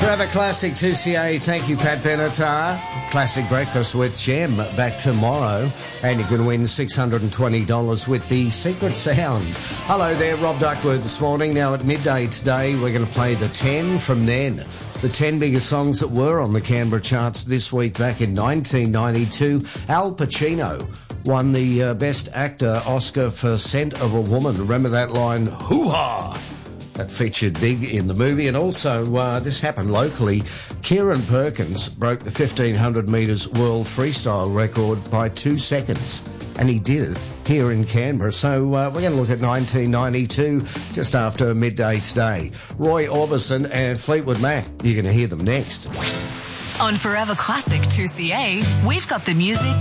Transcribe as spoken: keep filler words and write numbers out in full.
Forever Classic two C A. Thank you, Pat Benatar. Classic Breakfast with Gem back tomorrow. And you can win six hundred twenty dollars with the Secret Sound. Hello there, Rob Duckworth this morning. Now at midday today, we're going to play the ten from then. The ten biggest songs that were on the Canberra charts this week back in nineteen ninety-two. Al Pacino won the uh, Best Actor Oscar for Scent of a Woman. Remember that line, hoo-ha! That featured big in the movie. And also, uh, this happened locally. Kieran Perkins broke the fifteen hundred metres world freestyle record by two seconds. And he did it here in Canberra. So uh, we're going to look at nineteen ninety-two, just after midday today. Roy Orbison and Fleetwood Mac. You're going to hear them next. On Forever Classic two C A, we've got the music